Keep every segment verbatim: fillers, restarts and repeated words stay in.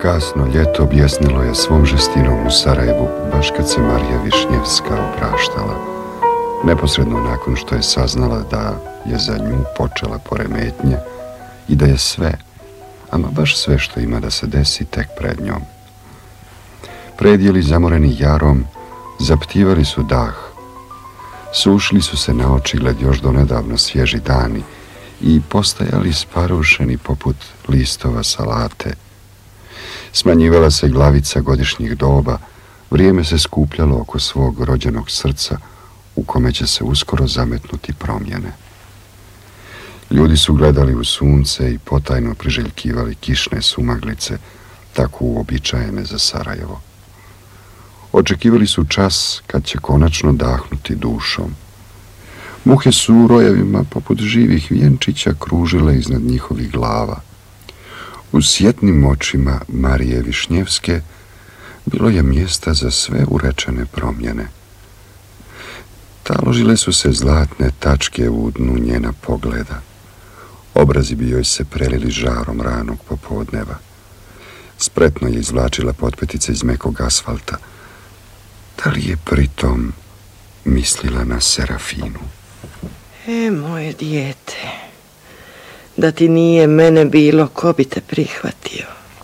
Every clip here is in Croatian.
kasno ljeto objesnilo je svom žestinom u Sarajevu, baš kad se Marija Višnjevska opraštala, neposredno nakon što je saznala da je za nju počela poremetnja i da je sve, ama baš sve što ima da se desi, tek pred njom. Predjeli zamoreni jarom zaptivali su dah, sušili su se na očigled još donedavno svježi dani i postajali sparušeni poput listova salate. Smanjivala se glavica godišnjih doba, vrijeme se skupljalo oko svog rođenog srca u kome će se uskoro zametnuti promjene. Ljudi su gledali u sunce i potajno priželjkivali kišne sumaglice, tako uobičajene za Sarajevo. Očekivali su čas kad će konačno dahnuti dušom. Muhe su u rojevima poput živih vjenčića kružile iznad njihovih glava. U sjetnim očima Marije Višnjevske bilo je mjesta za sve urečene promjene. Taložile su se zlatne tačke u dnu njena pogleda. Obrazi bi joj se prelili žarom ranog popodneva. Spretno je izvlačila potpetice iz mekog asfalta. Da li je pritom mislila na Serafinu? E, moje dijete, da ti nije mene bilo, ko bi te prihvatio?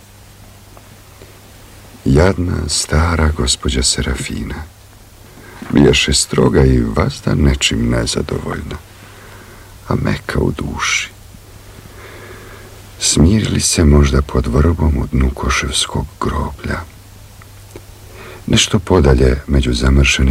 Jadna, stara gospođa Serafina bijaše stroga i vazda nečim nezadovoljna, a meka u duši. Smirili se možda pod vrbom u dnu Koševskog groblja. Nešto podalje, među zamršenim